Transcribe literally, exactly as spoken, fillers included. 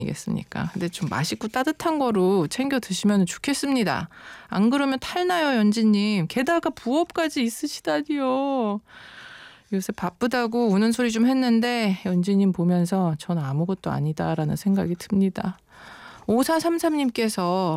이겠습니까? 근데 좀 맛있고 따뜻한 거로 챙겨 드시면 좋겠습니다. 안 그러면 탈나요, 연지님. 게다가 부업까지 있으시다니요. 요새 바쁘다고 우는 소리 좀 했는데 연지님 보면서 저는 아무것도 아니다라는 생각이 듭니다. 오사삼삼님께서